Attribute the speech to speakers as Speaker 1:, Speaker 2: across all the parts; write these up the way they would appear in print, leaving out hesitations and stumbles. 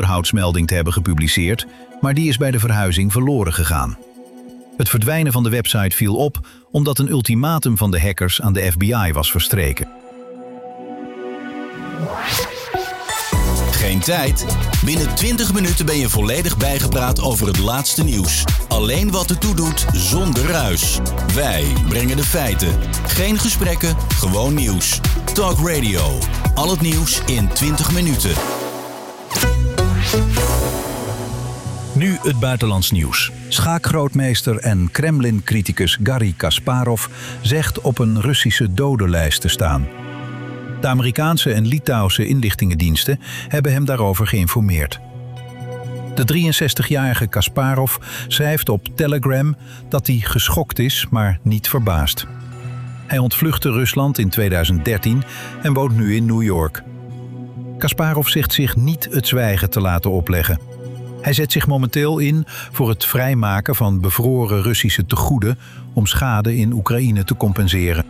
Speaker 1: onderhoudsmelding te hebben gepubliceerd, maar die is bij de verhuizing verloren gegaan. Het verdwijnen van de website viel op omdat een ultimatum van de hackers aan de FBI was verstreken.
Speaker 2: Geen tijd? Binnen 20 minuten ben je volledig bijgepraat over het laatste nieuws. Alleen wat ertoe doet, zonder ruis. Wij brengen de feiten. Geen gesprekken, gewoon nieuws. Talk Radio. Al het nieuws in 20 minuten.
Speaker 1: Nu het buitenlands nieuws. Schaakgrootmeester en Kremlin-criticus Garry Kasparov zegt op een Russische dodenlijst te staan. De Amerikaanse en Litouwse inlichtingendiensten hebben hem daarover geïnformeerd. De 63-jarige Kasparov schrijft op Telegram dat hij geschokt is, maar niet verbaasd. Hij ontvluchtte Rusland in 2013 en woont nu in New York. Kasparov zegt zich niet het zwijgen te laten opleggen. Hij zet zich momenteel in voor het vrijmaken van bevroren Russische tegoeden om schade in Oekraïne te compenseren.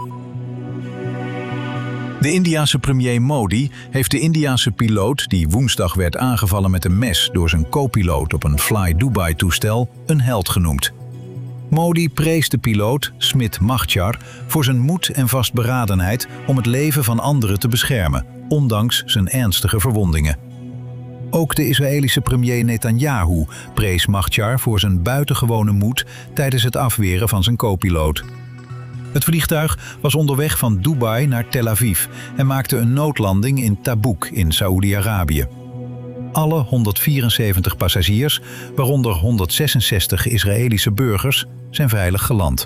Speaker 1: De Indiase premier Modi heeft de Indiase piloot, die woensdag werd aangevallen met een mes door zijn co-piloot op een Fly Dubai-toestel, een held genoemd. Modi prees de piloot, Smit Mahchar, voor zijn moed en vastberadenheid om het leven van anderen te beschermen, ondanks zijn ernstige verwondingen. Ook de Israëlische premier Netanyahu prees Mahchar voor zijn buitengewone moed tijdens het afweren van zijn co-piloot. Het vliegtuig was onderweg van Dubai naar Tel Aviv en maakte een noodlanding in Tabuk in Saoedi-Arabië. Alle 174 passagiers, waaronder 166 Israëlische burgers, zijn veilig geland.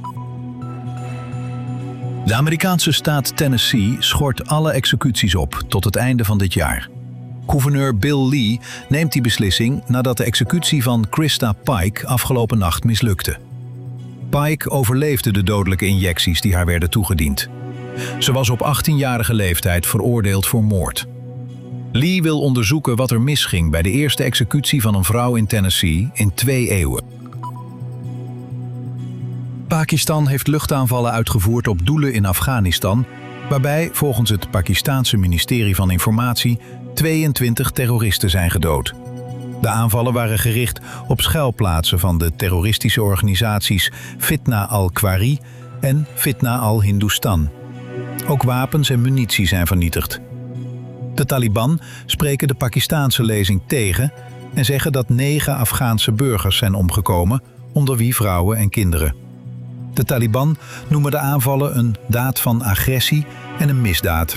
Speaker 1: De Amerikaanse staat Tennessee schort alle executies op tot het einde van dit jaar. Gouverneur Bill Lee neemt die beslissing nadat de executie van Krista Pike afgelopen nacht mislukte. Pike overleefde de dodelijke injecties die haar werden toegediend. Ze was op 18-jarige leeftijd veroordeeld voor moord. Lee wil onderzoeken wat er misging bij de eerste executie van een vrouw in Tennessee in 2 eeuwen. Pakistan heeft luchtaanvallen uitgevoerd op doelen in Afghanistan, waarbij volgens het Pakistaanse ministerie van Informatie 22 terroristen zijn gedood. De aanvallen waren gericht op schuilplaatsen van de terroristische organisaties Fitna al-Khwari en Fitna al-Hindustan. Ook wapens en munitie zijn vernietigd. De Taliban spreken de Pakistaanse lezing tegen en zeggen dat 9 Afghaanse burgers zijn omgekomen, onder wie vrouwen en kinderen. De Taliban noemen de aanvallen een daad van agressie en een misdaad.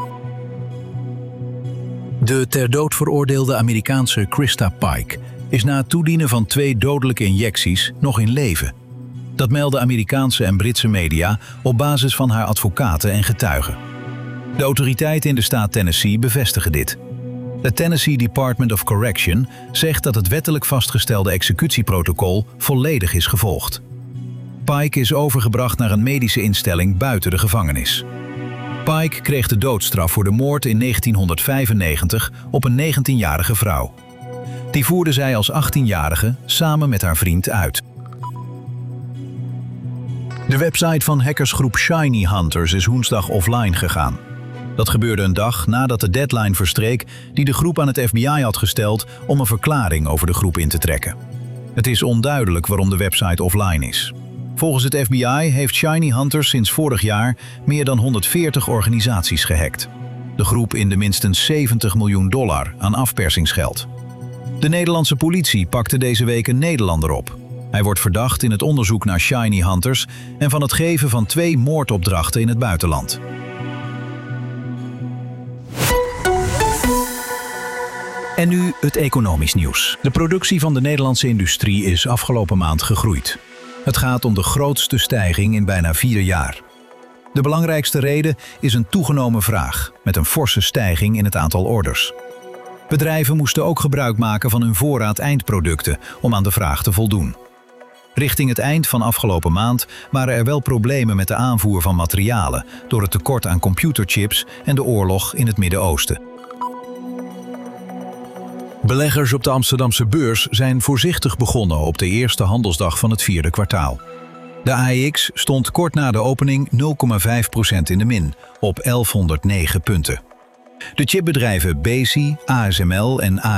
Speaker 1: De ter dood veroordeelde Amerikaanse Krista Pike is na het toedienen van 2 dodelijke injecties nog in leven. Dat melden Amerikaanse en Britse media op basis van haar advocaten en getuigen. De autoriteiten in de staat Tennessee bevestigen dit. Het Tennessee Department of Correction zegt dat het wettelijk vastgestelde executieprotocol volledig is gevolgd. Pike is overgebracht naar een medische instelling buiten de gevangenis. Pike kreeg de doodstraf voor de moord in 1995 op een 19-jarige vrouw. Die voerde zij als 18-jarige samen met haar vriend uit. De website van hackersgroep Shiny Hunters is woensdag offline gegaan. Dat gebeurde een dag nadat de deadline verstreek die de groep aan het FBI had gesteld om een verklaring over de groep in te trekken. Het is onduidelijk waarom de website offline is. Volgens het FBI heeft Shiny Hunters sinds vorig jaar meer dan 140 organisaties gehackt. De groep in de minstens $70 miljoen aan afpersingsgeld. De Nederlandse politie pakte deze week een Nederlander op. Hij wordt verdacht in het onderzoek naar Shiny Hunters en van het geven van 2 moordopdrachten in het buitenland. En nu het economisch nieuws. De productie van de Nederlandse industrie is afgelopen maand gegroeid. Het gaat om de grootste stijging in bijna 4 jaar. De belangrijkste reden is een toegenomen vraag, met een forse stijging in het aantal orders. Bedrijven moesten ook gebruik maken van hun voorraad eindproducten om aan de vraag te voldoen. Richting het eind van afgelopen maand waren er wel problemen met de aanvoer van materialen door het tekort aan computerchips en de oorlog in het Midden-Oosten. Beleggers op de Amsterdamse beurs zijn voorzichtig begonnen op de eerste handelsdag van het 4e kwartaal. De AEX stond kort na de opening 0,5% in de min, op 1109 punten. De chipbedrijven Besi, ASML en